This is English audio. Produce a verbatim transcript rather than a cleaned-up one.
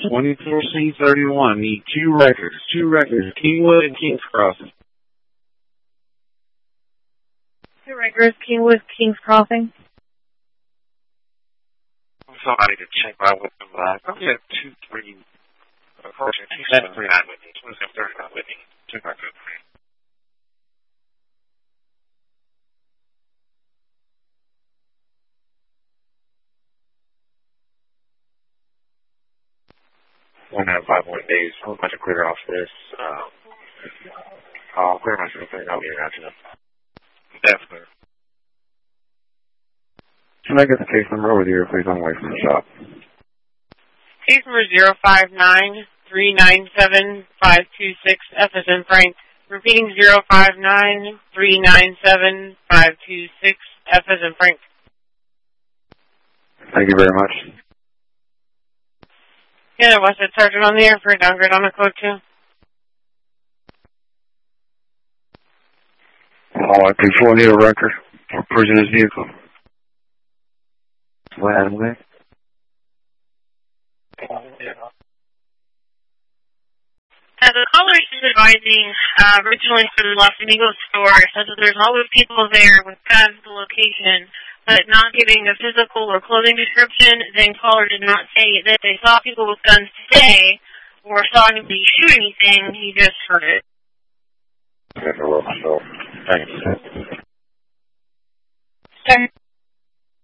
twenty-four C thirty-one. Need two records. Two records. Kingwood and Kings Crossing. Two records. Kingwood, Kings Crossing. Somebody to check my window. I probably have two, three. Unfortunately, two seven three nine with me. twenty-seven thirty-nine with me. Check my good friend. One out of five more days. I'm about to clear off this. Uh, I'll clear myself and I'll be around to them. That's clear. Can I get the case number over here, please? I'm away from the shop. Case number zero five nine three nine seven five two six, F as in Frank. Repeating zero five nine three nine seven five two six, F as in Frank. Thank you very much. Yeah, was it Sergeant on the air for a downgrade on the code two? All I before need a record for prisoner's vehicle. What happened there? Uh, the caller is advising, uh, originally for the Los Amigos store, says that there's always people there with guns at the location, but not giving a physical or clothing description. Then caller did not say that they saw people with guns today or saw anybody shoot anything. He just heard it. Thank you. Okay.